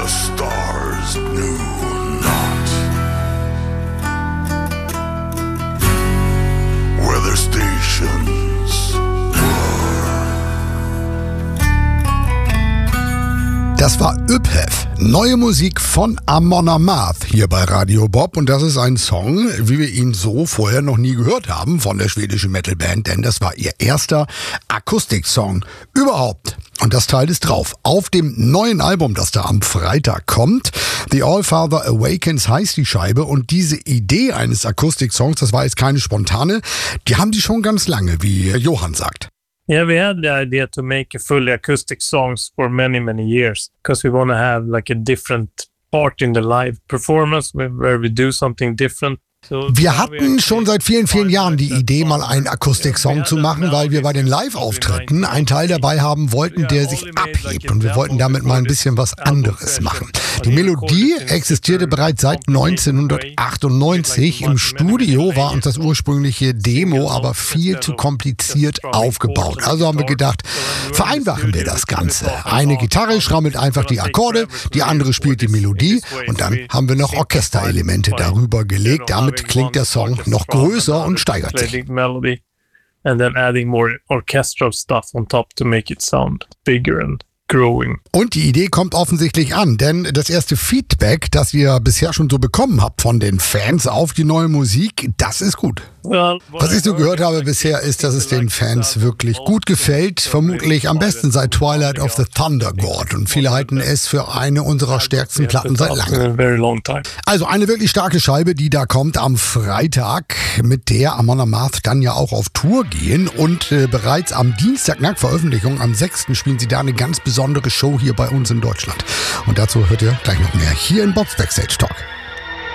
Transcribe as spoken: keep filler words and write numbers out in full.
stars knew not where their stations were. Das war Yphev, neue Musik von Amon Amarth hier bei Radio Bob. Und das ist ein Song, wie wir ihn so vorher noch nie gehört haben von der schwedischen Metalband, denn das war ihr erster Akustiksong überhaupt. Und das Teil ist drauf. Auf dem neuen Album, das da am Freitag kommt. The Allfather Awakens heißt die Scheibe. Und diese Idee eines Akustiksongs, das war jetzt keine spontane, die haben sie schon ganz lange, wie Johann sagt. Yeah, we had the idea to make a fully acoustic songs for many, many years because we want to have like a different part in the live performance where we do something different. Wir hatten schon seit vielen, vielen Jahren die Idee, mal einen Akustik-Song zu machen, weil wir bei den Live-Auftritten einen Teil dabei haben wollten, der sich abhebt. Und wir wollten damit mal ein bisschen was anderes machen. Die Melodie existierte bereits seit neunzehnhundertachtundneunzig. Im Studio war uns das ursprüngliche Demo aber viel zu kompliziert aufgebaut. Also haben wir gedacht, vereinfachen wir das Ganze. Eine Gitarre schrammelt einfach die Akkorde, die andere spielt die Melodie und dann haben wir noch Orchesterelemente darüber gelegt. Damit klingt der Song noch größer und steigert sich. And then adding more orchestral stuff on top to make it sound bigger and growing. Und die Idee kommt offensichtlich an, denn das erste Feedback, das ihr bisher schon so bekommen habt von den Fans auf die neue Musik, das ist gut. Was ich so gehört habe bisher ist, dass es den Fans wirklich gut gefällt. Vermutlich am besten seit Twilight of the Thunder God. Und viele halten es für eine unserer stärksten Platten seit langem. Also eine wirklich starke Scheibe, die da kommt am Freitag, mit der Amon Amarth dann ja auch auf Tour gehen. Und äh, bereits am Dienstag nach Veröffentlichung, am sechsten spielen sie da eine ganz besondere Show hier bei uns in Deutschland. Und dazu hört ihr gleich noch mehr hier in Bob's Backstage Talk.